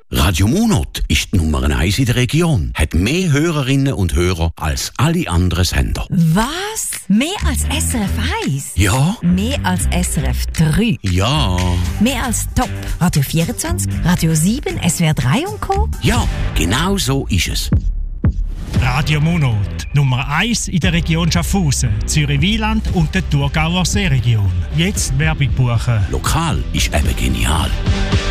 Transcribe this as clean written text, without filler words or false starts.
Radio Monat ist die Nummer 1 in der Region. Hat mehr Hörerinnen und Hörer als alle anderen Sender. Was? Mehr als SRF 1? Ja. Mehr als SRF 3? Ja. Mehr als Top? Radio 24, Radio 7, SWR 3 und Co? Ja, genau so ist es. Radio Monat, Nummer 1 in der Region Schaffhausen, Zürich-Wieland und der Thurgauer Seeregion. Jetzt Werbung buchen. Lokal ist eben genial.